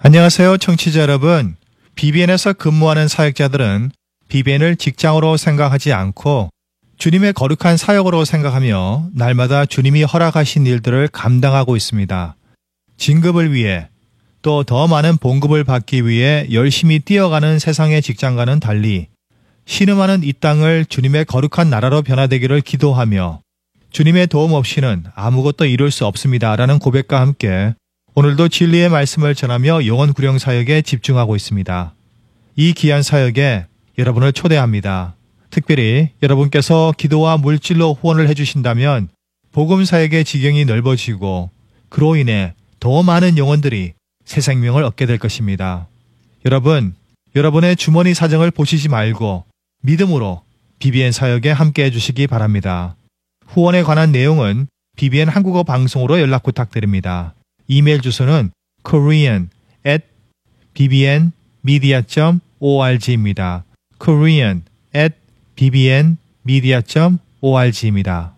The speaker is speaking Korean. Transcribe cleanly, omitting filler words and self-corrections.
안녕하세요, 청취자 여러분. BBN에서 근무하는 사역자들은 BBN을 직장으로 생각하지 않고 주님의 거룩한 사역으로 생각하며 날마다 주님이 허락하신 일들을 감당하고 있습니다. 진급을 위해 또 더 많은 봉급을 받기 위해 열심히 뛰어가는 세상의 직장과는 달리 신음하는 이 땅을 주님의 거룩한 나라로 변화되기를 기도하며 주님의 도움 없이는 아무것도 이룰 수 없습니다라는 고백과 함께 오늘도 진리의 말씀을 전하며 영혼 구령 사역에 집중하고 있습니다. 이 귀한 사역에 여러분을 초대합니다. 특별히 여러분께서 기도와 물질로 후원을 해주신다면 복음 사역의 지경이 넓어지고 그로 인해 더 많은 영혼들이 새 생명을 얻게 될 것입니다. 여러분, 여러분의 주머니 사정을 보시지 말고 믿음으로 BBN 사역에 함께 해주시기 바랍니다. 후원에 관한 내용은 BBN 한국어 방송으로 연락 부탁드립니다. 이메일 주소는 korean@bbnmedia.org입니다. korean@bbnmedia.org입니다.